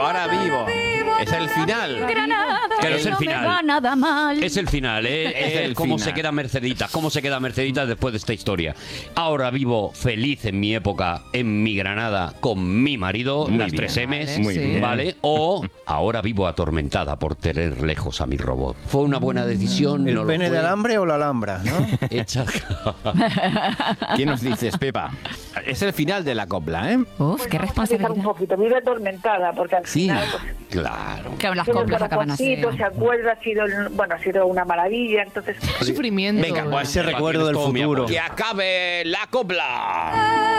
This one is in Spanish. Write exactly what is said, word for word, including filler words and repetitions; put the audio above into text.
ahora vivo. Es el final. Granada, Pero es el no me final. va nada mal. Es el final, ¿eh? Es Eh, el cómo final. se queda Mercedita, cómo se queda Mercedita después de esta historia. Ahora vivo feliz en mi época, en mi Granada, con mi marido, Muy las bien. tres M's, Vale, Muy sí. bien. ¿vale? O ahora vivo atormentada por tener lejos a mi robot. ¿Fue una buena decisión? ¿El ¿No lo pene fue? de alambre o la alhambra, no? Hecha... ¿Qué nos dices, Pepa? Es el final de la copla, ¿eh? Uf, qué Un responsabilidad. poquito, vive atormentada, porque al Sí. final, pues, Claro. Que las tiene coplas un acaban así. corazoncito, se acuerda, ha sido, bueno, ha sido una maravilla, entonces... Sufrimiento. Venga, pues Ese recuerdo del todo mi futuro. apoyo. ¡Que acabe la copla!